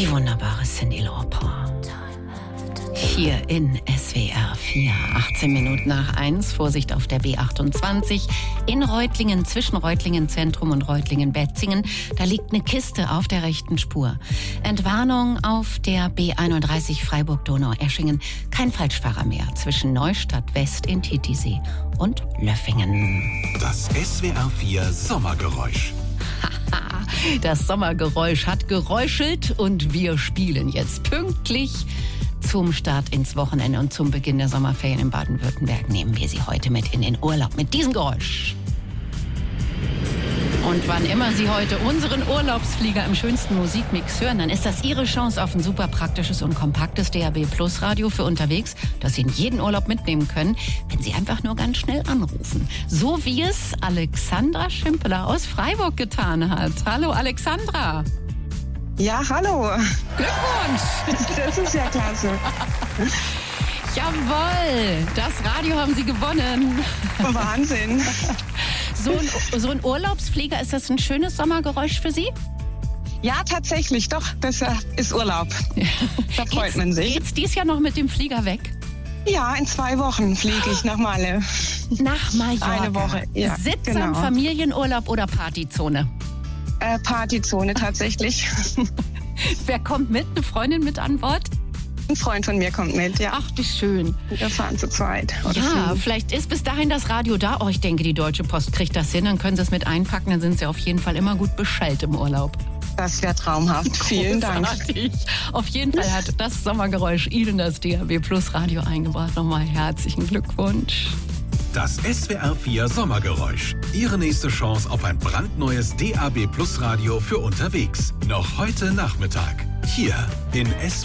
Die wunderbare Cyndi Lauper. Hier in SWR 4, 18 Minuten nach 1, Vorsicht auf der B28 in Reutlingen, zwischen Reutlingen Zentrum und Reutlingen Betzingen. Da liegt eine Kiste auf der rechten Spur. Entwarnung auf der B31 Freiburg-Donau-Eschingen. Kein Falschfahrer mehr zwischen Neustadt West in Titisee und Löffingen. Das SWR 4 Sommergeräusch. Das Sommergeräusch hat geräuschelt und wir spielen jetzt pünktlich zum Start ins Wochenende und zum Beginn der Sommerferien in Baden-Württemberg nehmen wir Sie heute mit in den Urlaub mit diesem Geräusch. Und wann immer Sie heute unseren Urlaubsflieger im schönsten Musikmix hören, dann ist das Ihre Chance auf ein super praktisches und kompaktes DAB Plus Radio für unterwegs, das Sie in jeden Urlaub mitnehmen können, wenn Sie einfach nur ganz schnell anrufen. So wie es Alexandra Schimpeler aus Freiburg getan hat. Hallo Alexandra. Ja, hallo. Glückwunsch. Das ist ja klasse. Jawohl, das Radio haben Sie gewonnen. Wahnsinn. So ein Urlaubsflieger, ist das ein schönes Sommergeräusch für Sie? Ja, tatsächlich, doch. Das ist Urlaub. Da freut man sich. Geht's dies Jahr noch mit dem Flieger weg? Ja, in 2 Wochen fliege ich nach Malle. Nach Mallorca. Eine Woche, ja. Sitzen, genau. Familienurlaub oder Partyzone? Partyzone tatsächlich. Wer kommt mit? Eine Freundin mit an Bord? Ein Freund von mir kommt mit, ja. Ach, wie schön. Wir fahren zu zweit. Ja, vielleicht ist bis dahin das Radio da. Oh, ich denke, die Deutsche Post kriegt das hin. Dann können Sie es mit einpacken. Dann sind Sie auf jeden Fall immer gut beschallt im Urlaub. Das wäre traumhaft. Vielen Dank. Auf jeden Fall hat das Sommergeräusch Ihnen das DAB Plus Radio eingebracht. Nochmal herzlichen Glückwunsch. Das SWR 4 Sommergeräusch. Ihre nächste Chance auf ein brandneues DAB Plus Radio für unterwegs. Noch heute Nachmittag. Hier in SWR